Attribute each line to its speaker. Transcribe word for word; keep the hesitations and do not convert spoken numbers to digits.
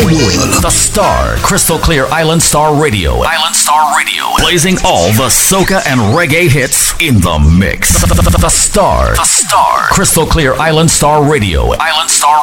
Speaker 1: The Star, Crystal Clear Island Star Radio. Island Star Radio. Blazing all the soca and reggae hits in the mix. The, the, the, the Star. The Star. Crystal Clear Island Star Radio. Island Star